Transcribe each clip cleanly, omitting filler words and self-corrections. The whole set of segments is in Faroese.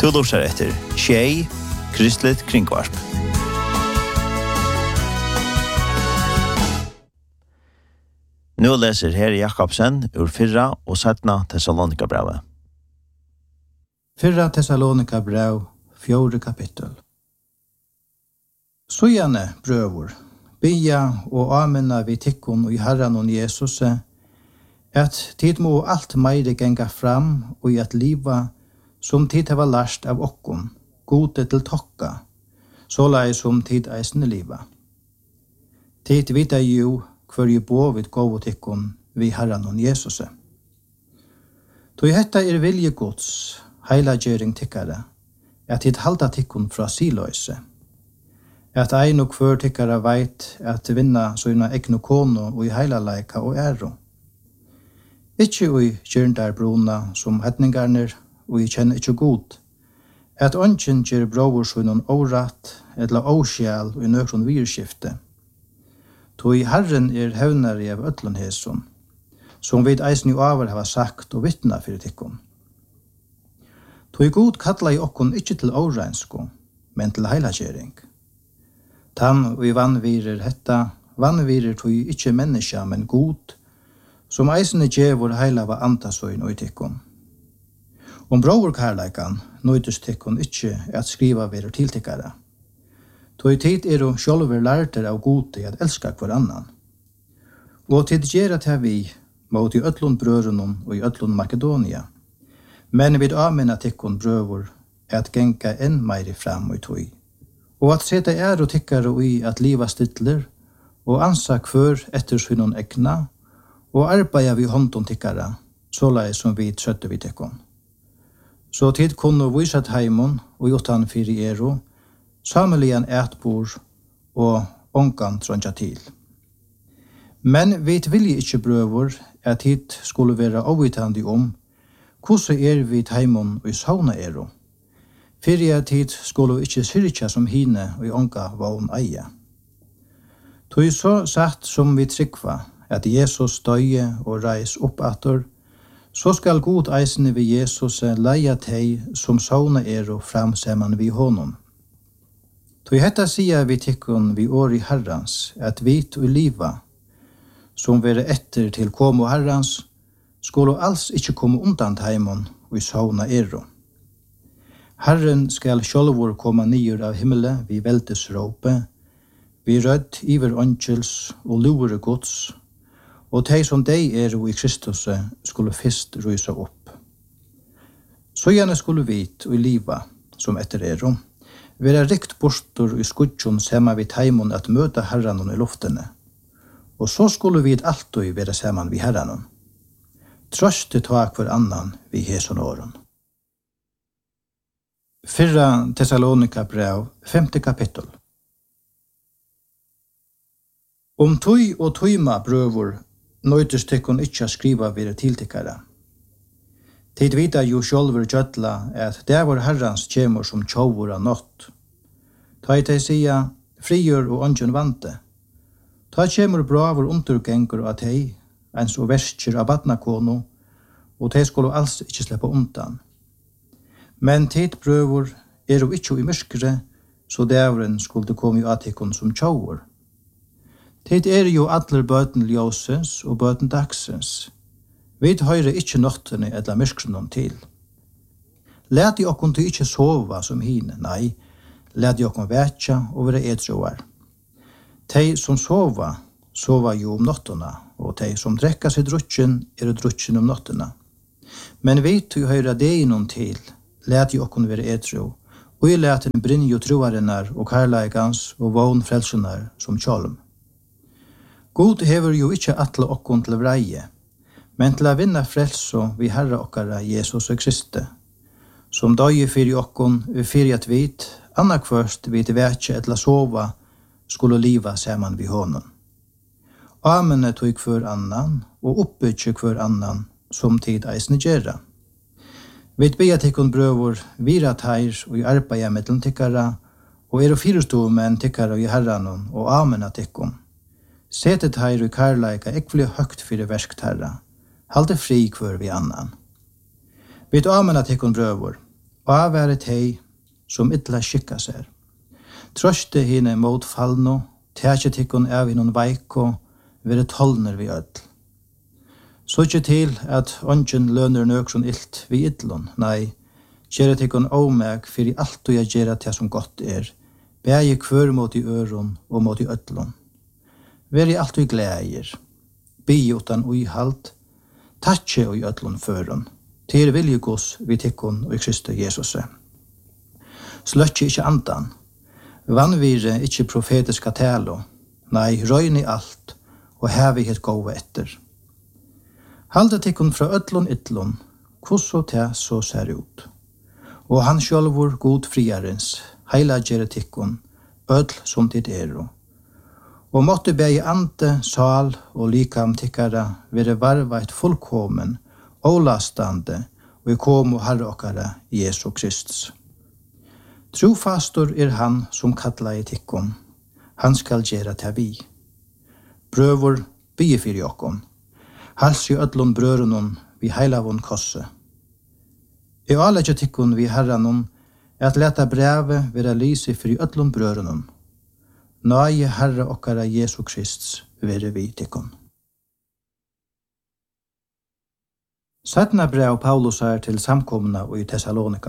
Du lurer etter Tjei, Kristelig Kringvarp. Nu leser her Jakobsen ur 4 og 17 Thessalonika-brevet. 4 Thessalonika-brev, 4 kapittel. Sujane, brøver, bia og amena vi tikkun og i Herren og Jesus, at tid må alt meire genga fram og i at liva som tid hava lært av okkom, gode til tokka, såleis som tid eisne liva. Tid vita jo hver jo bo vid gåvo tikkun vi Herren og Jesus. Toi hetta vilje Guds, heila gjering tikkare, at tid halda tikkun fra siløyse, at ein og hver tikkare veit at vinna sånne egnu kono og i heila leika og æro. Ikkje ui kyrndar bruna som hetningarner og i kjenner ikkje god, at ongen gjer bror sånne åratt eller åskjæl og i nøkron virskifte. Toi Herren hevnari av öllun hesson, som vid eisen jo avar hava sagt og vittna fyrir tikkun. Toi god kalla i okkon ikkje til åreinsko, men til heilagjering. Tan vi vannvirer hetta, vannvirer toi ikkje menneska, men god, som eisene djevor heila var antasøyn og i tikkun. Bror karleikan, nøydes tikkun ikkje at skriva vir tiltikkare. Toi tid jo sjálfur lærter av gode at elska hver annan. Og tid gjerra til vi, mot i öllun brørunon og i öllun Makedonia. Men vid amena tikkun brøvor at genka enn meiri fram og toi. Og at seta og tikkare og i at liva stidler, og ansa hver etter synon egna, og arbeida vi håndon tikkara, såleis som vi trøtte vi tikkun. Så tid kunne visat heimon og jotan fyri samelian ætbor og ongan tronja til. Men vi vilje ikkje brøvor at hit skulle være ovitandi hvordan vi heimon og i sauna Fyrir at hit skulle ikkje syrkja som hine og i onga vogn eie. Toi så sagt som vi tryggva at Jesus døye og reis opp atter, så skal god eisene vi Jesus leia teg som sauna fram saman vi honom. Toi hetta sia vi tikkun vi år i Herrans, at vit og liva, som vere etter til komo Herrans, skulle alls ikkje komme undan heimon og i sauna Herren skal sjálvor koma nyer av himmelen vi veltes råpe, vi rødd iver ångels og lurer gods, og de som dei i Kristus skulle fyrst rysa opp. Så gjerne skulle vit og liva, som etter vera rikt bortur i skudjon sema vid heimon at møta Herranon i luftene, og så skulle vi alltid vera saman vid Herranon. Trøste ta hver annan vid heson åren. 4 Thessalonika-brev, 5 kapittel. Tøy og tøyma brøvor, nøydes tekkon ikkje skriva vire tiltikkare. Tid vita jo sjálfur gjøtla at det var Herrans kjemur som tjovur av nått. Ta i sia, frigjør og ongen vante. Ta kjemur bravur undergengur av tei, ens og verskjer av badnakono, og tei skulle alls ikkje sleppa undan. Men tid brøvur jo ikkje i myrskre, så dævren skulle komme i atikon som tjovur. Tid jo atler bøten ljósens og bøten dagsens. Vi høyre ikkje nottene eller myrskrenon til. Læt i okkon til ikkje sova som hine, nei, læt i okkon vetja og være edroar. Tei som sova, sova jo nottena, og tei som drekka seg drutjen, drutjen nottena. Men vi høyre deinon til, læt i okkon være edro, og i læten brinjo troarenar og karlaigans og vogn frelsenar som kjolm. God hever jo ikkje atle okkon til vreie, men til å vinna frelso vi Herre okkara Jesus og Kristi, som døye fyrir okkon fyrir at vit, annakvørst vit vekje etla sova, skulle liva saman vi honom. Amene tog hver annan, og oppbyggje hver annan, som tid eisne gjerra. Vit bia tikkun brøvor, vira teir og i arbeid mellom tikkara, og fyrståmenn tikkara i Herranon, og amena tikkun. Setet teir og karlaika ekvelig høgt fyrir versk terra, halde fri hver vi annan. Vit amena tikkun brøvor, Avværet hei som illa skikka ser. Trøste hine mot fallno, tækje tikkun av hinnon veiko, vere tollner vi ødl. Så ikke til at ongen lønner nøkron illt vi idlon, nei, gjerra tikkun omeg fyrir alt og jeg gjerra til som godt bægi kvør mot i øron og mot i ødlon. Veri alt og glægir, bi utan ui halt, tatje og i ødlon føron, til viljegos vi tikkun og i Kristi Jesus. Sløtje ikkje andan, vanvire ikkje profetiska talo, nei, røyn i alt, og hevi het gåva etter. Halda tikkun fra ødlon ytlon, hvordan det så ser ut. Og han sjølvor god friarens, heila gjerre tikkun, ødl som tid Og måtte bægi ante, sal og likam tikkara være varvait fullkomen, ålastande, og i kom og herre okkara Jesu Kristus. Trofastor han som kalla i tikkun, han skal gjerra til vi. Brøvor bygge fyrir okkon, hals i ødlon brørunon vi heilavon kosse. I alegja tikkun vi herranon, at leta breve vera lyse fyrir ødlon brørunon. Nøye herre okkara Jesu Kristus vere vi tikkun. Sætna brev Paulus er til samkomna og i Thessalonika.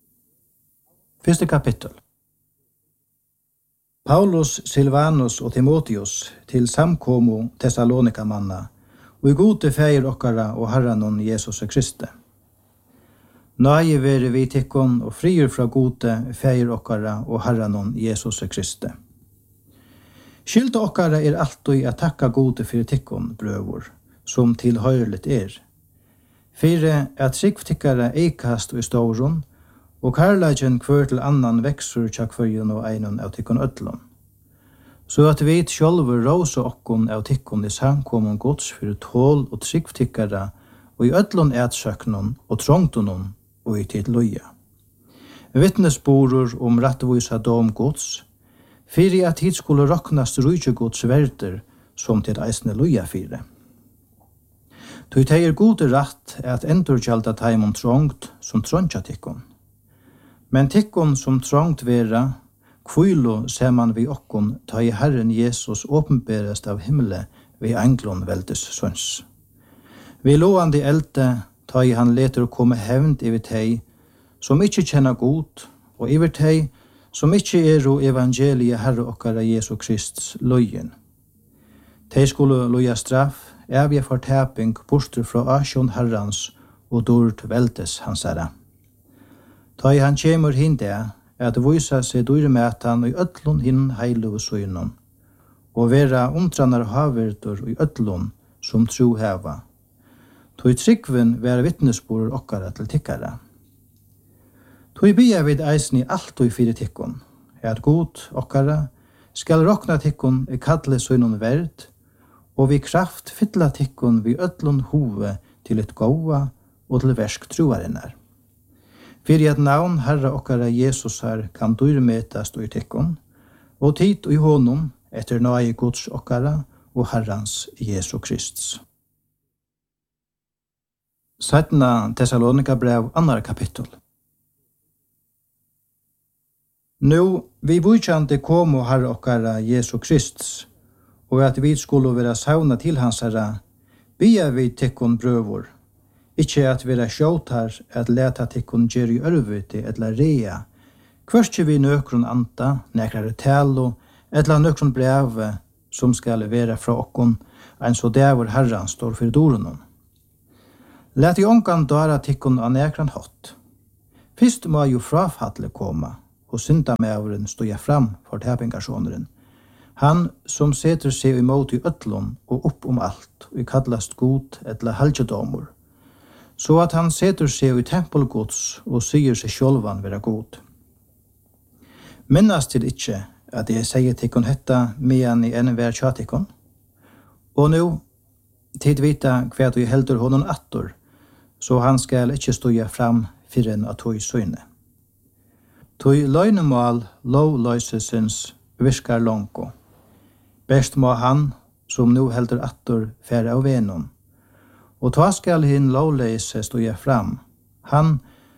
1. kapittel. Paulus, Silvanus og Timotheus til samkomo Thessalonika-manna og i gode feir okkara og herranon Jesus Kristi. Nøye vere vi tikkun og frier fra gode feir okkara og herranon Jesus Kristi. Skylda okkara alltid at takka gode fyrir tikkun, brøvor, som tilhøyrligt Fyrir at sikvtikkara eikast og i ståron, og karlagen kvør til annan veksur tja kvørjun og einon av tikkun ødlon. Så at vi sjálfur råse okkun av tikkun i samkommun gods fyrir tål og sikvtikkara og i ødlon ætsøknon og trångtonon og i tid loja. Vittnesborur rattvisa dom gods, fyrir at hit skulle roknast rujtjegods verder som til eisne loja fyrir. Tui teir gode ratt at endurgjalda taimon trångt som trångtja tikkun. Men tikkun som trångt vera, kvilo ser man vi okkun ta i Herren Jesus åpenberast av himmele vi englon veldes søns. Vi loande elte ta i han leter å komme hevnt iver tei som ikkje kjenner god, og iver tei som ikkje evangelie Herre okkara Jesu Kristus løyen. Tei skulle loja straff, evige fortaping borster fra asjon Herrans og dord veldes hans herre. Ta i han kjemur hinde at vysa seg dyrmetan og i ødlun hinn heilu søgnon, og vera omtranar haverdur og i ødlun som tro heva. Tui tryggven vera vittnesbor okkara til tikkara. Tui bia vid eisni alt og fyrir tikkun, at god okkara skal rokna tikkun i kalle søgnon verd, og vi kraft fylla tikkun vi ødlun hove til et gåa og til versk troarinnar. Fyrir at navn Herre okkara Jesus her kan dyrmetast og i tikkun, og tid og i honum etter nøye Guds okkara og Herrans Jesu Kristus. Sætna Thessalonika brev 2. kapittel. Nu, vi vujkjande komo Herre okkara Jesu Kristus, og at vi skulle være sauna til hans herra, bia vi tikkun brøvor, ikkje at vera sjåtar at leta tikkun gjerri ørviti etla rea, kvørstje vi nøkron anta, nekrare talo, etla nøkron breve som skal vera fra okkon, ein så dævor herran står for dorunon. Let i ongan dara tikkun av nekran hot. Fyrst må jo frafatle koma, og synda mevren stoja fram for tepingarsoneren. Han som seter seg imot i ødlon og opp alt, og kallast god etla halvdjedomor, så at han seter seg i tempelgods og sier seg sjølvan vera god. Minnast til ikkje at jeg sier tikkun hetta mean i enn vær tjatikon, og nu tid vita hva du heldur honom attor, så han skal ikkje stoja fram fyrir enn at hoi søyne. Tui løgnemal lovløysesens virkar longo. Best må han, som nu heldur attor, færa av venon. Og ta skal hinn lovleise stoja fram, han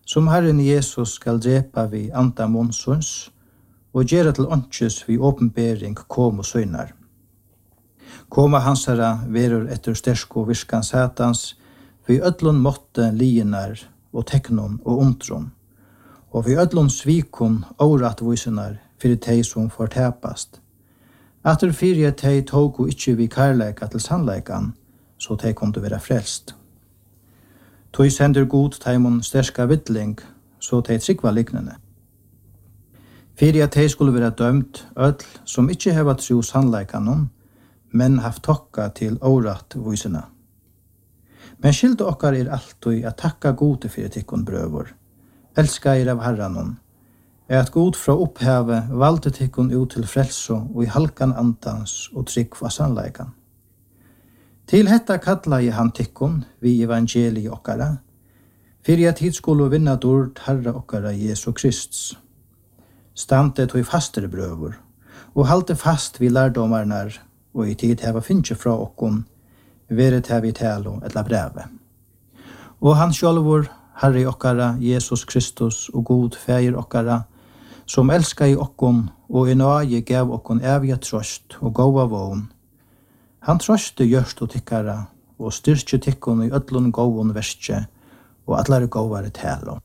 som Herren Jesus skal drepa vi anda månsons, og gjøre til åndsjes vi åpenbering kom og søgnar. Koma hans herra verur etter stersko viskan satans, vi ødlun måtte lienar og teknon og undron, og vi ødlun svikon åratvisenar fyrir tei som fortepast. Atter fyrir tei togu ikkje vi karleika til sannleikan, så tei kunde vera frelst. Tui sender god teimon sterska vittling, så tei tryggva liknende. Fyrir tei skulle vera dømt ødl som ikkje heva tru sannleikanon, men haft tokka til åratvisena. Men skylde okkar alltid at takka gode fyrir tikkun brøvor, elska av herranon, at god fra opphavet valde tikkun ut til frelso og i halkan andans og trygg av sannleikan. Til hetta kalla I han tikkun vi evangeli okkara, fyrir at hit skulle vinna dord herra okkara Jesu Krists. Stande tog fastere brøvor, og halte fast vi lærdomarnar, og I tid heva finnje fra okkon, veret hevi talo etla breve. Og han sjálvor, Herre okkara, Jesus Kristus og god feir okkara, som elskar I okkon, og I nøye gav okkon evige trost og gåva vån. Han troste gjørst og tikkara, og styrke tikkon I ödlun gåvon verste, og allare gåvare talo.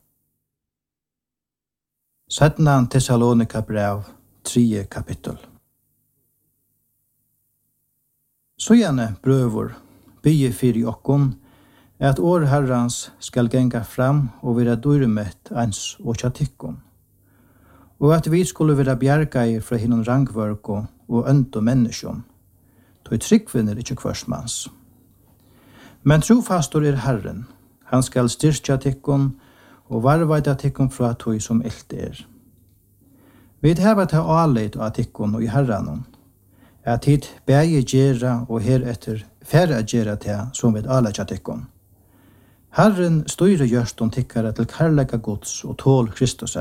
Sedna Thessalonika brev, 3 kapittel. Så gjerne brøvor, bygge fyrir okkon, at år herrans skal genga fram og vera dyrmett ens og tjatikkon, og at vi skulle vera bjergai fra hinnon rangvörko og ønd og menneskjon, tog tryggvinner ikkje kvarsmans. Men trofastor Herren, han skal styrkja tikkon og varvaida tikkon fra tog som ilt Vi heva ta aleit av tikkon og I herranon, at hit bæge gjerra og heretter færre gjerra til som vi alatja tikkon. Herren styrer gjørst tikkara til karlega gods og tål Kristus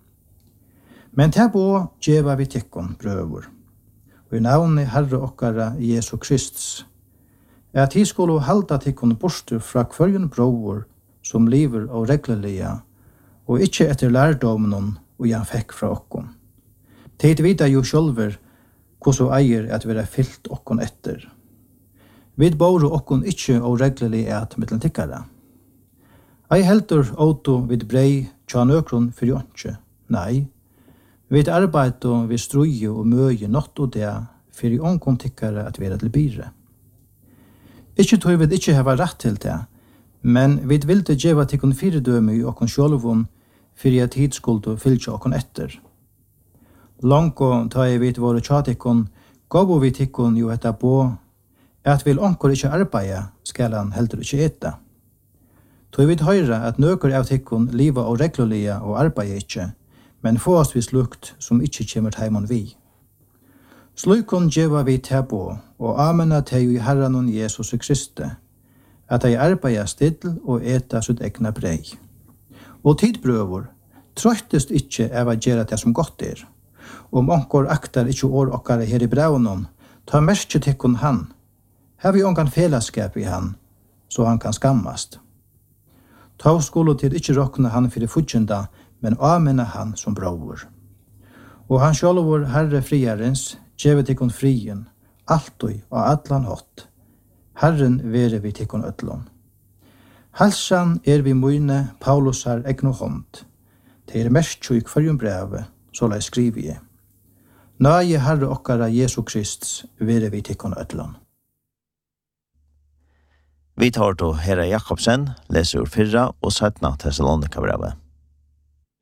Men tabo djeva vi tikkon brøvor, og I navnet Herre okkara Jesu Kristus, at hi skulle halda tikkon borster fra kvarjon brøvor som lever og reglelia, og ikkje etter lærdomnon og han fekk fra okkon. Tid vita jo sjølver hvordan eier at vera fyllt okkon etter. Vid bor okkon ikkje og reglelig at mittlen tikkara. Ei heldur auto vid brei tja nøkron fyrir åndsje. Nei, vid arbeid og vid struje og møye nått og det fyrir ånkon tikkara at vera til bire. Ikkje tog vid ikkje heva rett til det, men vid vilde djeva tikkon fyrdøme I okkon sjolvun fyrir at hit skuldu fylltja okkon etter. Långt ta I vid våre tjatikkon, gav vi tikkon jo etta på, at vil onkor ikkje arbeida, skal han heldur ikkje etta. Tog vi høyra at nøker av tikkon liva og reglulia og arbeida ikkje, men få oss vis lukt som ikkje kjemmer heimon vi. Slukon djeva vi tabo, og amena teg I herranon Jesus Kristi, at ei arbeida still og eta sitt egna brei. Og tidbrøvor, trøytest ikkje av a gjera det som godt Om onkor aktar ikkje år okkare her I braunon, ta merskje tikkon han. Her vi onkan felaskap I han, så han kan skammast. Ta skolo til ikkje rokna han fyrir fudjenda, men amena han som brauer. Og han sjálvor Herre friarens, djeve tikkon frien, altoi og allan hot. Herren vere vi tikkon ötlon. Halsan vi møyne Paulus har egno hånd. Det merskje I kvarjon breve, så la skrivi I. Nøye Herre okkara Jesu Krist, vere vi tikkon ötlon. Vi tar til Herre Jakobsen, leser ur 4 og 17 Thessalonika brevet.